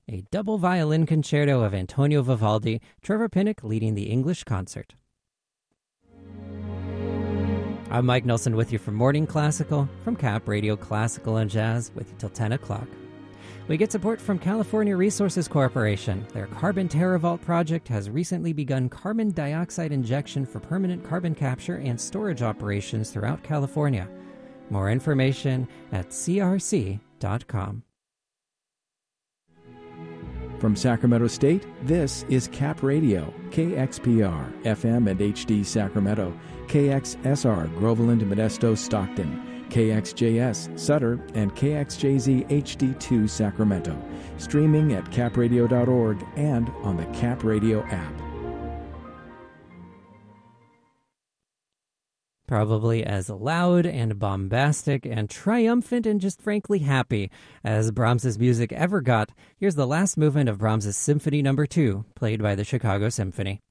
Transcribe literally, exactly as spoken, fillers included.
a double violin concerto of Antonio Vivaldi, Trevor Pinnock leading the English concert. I'm Mike Nelson with you for Morning Classical from Cap Radio Classical and Jazz with you till ten o'clock. We get support from California Resources Corporation. Their Carbon TerraVault project has recently begun carbon dioxide injection for permanent carbon capture and storage operations throughout California. More information at c r c dot com. From Sacramento State, this is Cap Radio, K X P R, F M and H D Sacramento, K X S R, Groveland, Modesto, Stockton, K X J S, Sutter, and K X J Z H D two Sacramento. Streaming at cap radio dot org and on the Cap Radio app. Probably as loud and bombastic and triumphant and just frankly happy as Brahms's music ever got, here's the last movement of Brahms's Symphony Number two, played by the Chicago Symphony.